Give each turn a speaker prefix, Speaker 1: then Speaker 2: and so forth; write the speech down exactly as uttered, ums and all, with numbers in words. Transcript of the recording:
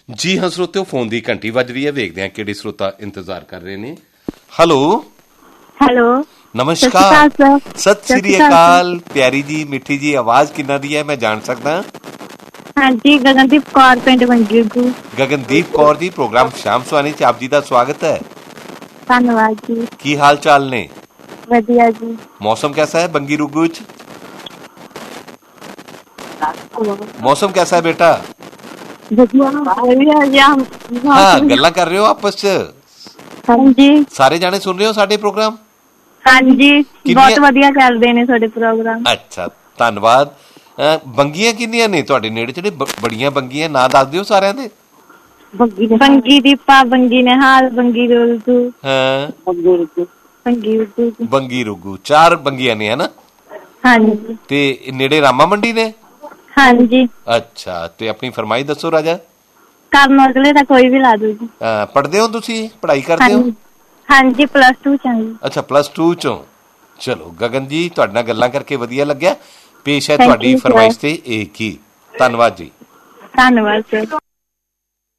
Speaker 1: ਜੀ ਹਾਂ ਸਰੋਤਿਓ, ਫੋਨ ਦੀ ਘੰਟੀ ਵੱਜ ਰਹੀ ਹੈ। ਵੇਖਦੇ ਹਾਂ ਕਿਹੜੇ ਸਰੋਤਾ ਇੰਤਜ਼ਾਰ ਕਰ ਰਹੇ ਨੇ। ਹੈਲੋ
Speaker 2: ਹੈਲੋ,
Speaker 1: ਨਮਸਕਾਰ, ਸਤਿ ਸ੍ਰੀ ਅਕਾਲ। ਪਿਆਰੀ ਜੀ, ਮਿੱਠੀ ਜੀ ਆਵਾਜ਼ ਕਿੰਨਾ ਦੀ ਹੈ, ਮੈਂ ਜਾਣ ਸਕਦਾ?
Speaker 2: ਹਾਂਜੀ, ਗਗਨਦੀਪ ਕੌਰ, ਪਿੰਡ ਬੰਗੀ ਰੁੱਗੂ।
Speaker 1: ਗਗਨਦੀਪ ਕੌਰ ਜੀ, ਪ੍ਰੋਗਰਾਮ ਸ਼ਾਮ ਸੁਹਾਣੀ ਚ ਆਪ ਜੀ ਦਾ ਸਵਾਗਤ ਹੈ।
Speaker 2: ਧੰਨਵਾਦ ਜੀ।
Speaker 1: ਕੀ ਹਾਲ ਚਾਲ ਨੇ?
Speaker 2: ਵਧੀਆ ਜੀ।
Speaker 1: ਮੌਸਮ कैसा है बंगी रुग्गू च? मौसम कैसा है बेटा? हाँ, गल्लां कर रहे हो आपस च?
Speaker 2: ਹਾਂਜੀ
Speaker 1: ਸਾਰੇ ਜਾਣੇ ਸੁਣ ਰਹੇ ਹੋ ਸਾਡੇ ਪ੍ਰੋਗਰਾਮ?
Speaker 2: ਹਾਂਜੀ, ਬਹੁਤ ਵਧੀਆ ਚੱਲਦੇ ਨੇ ਤੁਹਾਡੇ ਪ੍ਰੋਗਰਾਮ।
Speaker 1: ਅੱਛਾ, ਧੰਨਵਾਦ। ਬੰਗੀਆਂ ਕਿੰਨੀਆਂ ਨੇ ਤੁਹਾਡੇ ਨੇੜੇ? ਜਿਹੜੇ ਬੜੀਆਂ ਬੰਗੀਆਂ ਨਾਂ ਦੱਸ ਦਿਓ ਸਾਰਿਆਂ ਦੇ।
Speaker 2: ਬੰਗੀ ਦੀਪਾ, ਬੰਗੀ ਨਿਹਾਲ, ਬੰਗੀ ਰੁੱਗੂ।
Speaker 1: ਹਾਂ,
Speaker 2: ਬੰਗੀ ਰੁੱਗੂ।
Speaker 1: ਬੰਗੀ ਰੁੱਗੂ, ਚਾਰ ਬੰਗੀਆਂ ਨੇ ਹਨਾ?
Speaker 2: ਹਾਂਜੀ।
Speaker 1: ਤੇ ਨੇੜੇ ਰਾਮਾ ਮੰਡੀ ਨੇ?
Speaker 2: ਹਾਂਜੀ।
Speaker 1: ਅੱਛਾ, ਤੇ ਆਪਣੀ ਫਰਮਾਈ ਦੱਸੋ ਰਾਜਾ।
Speaker 2: ਕਰਨ ਅਗਲੇ ਦਾ ਕੋਈ ਵੀ ਲਾ ਦੋ ਜੀ।
Speaker 1: ਪੜ੍ਹਦੇ ਹੋ ਤੁਸੀਂ? ਪੜ੍ਹਾਈ ਕਰਦੇ ਹੋ?
Speaker 2: ਹਾਂਜੀ, ਪਲੱਸ ਟੂ ਚ।
Speaker 1: ਅੱਛਾ, ਪਲੱਸ ਟੂ ਚੋਂ। ਚਲੋ ਗਗਨ ਜੀ, ਤੁਹਾਡੇ ਨਾਲ ਗੱਲਾਂ ਕਰਕੇ ਵਧੀਆ ਲੱਗਿਆ। ਪੇਸ਼ ਹੈ
Speaker 2: ਥੈਂਕ
Speaker 1: ਤੁਹਾਡੀ
Speaker 2: ਯੂ ਸਰ।
Speaker 1: ਫਰਮਾਇਸ਼ ਤੇ ਇੱਕ ਹੀ। ਧੰਨਵਾਦ ਜੀ।
Speaker 2: ਧੰਨਵਾਦ ਸਰ।